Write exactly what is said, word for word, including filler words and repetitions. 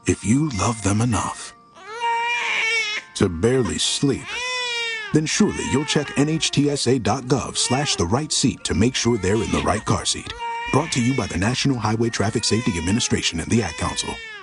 If you love them enough to barely sleep, then surely you'll check N H T S A dot gov slash the right seat to make sure they're in the right car seat. Brought to you by the National Highway Traffic Safety Administration and the Ad Council.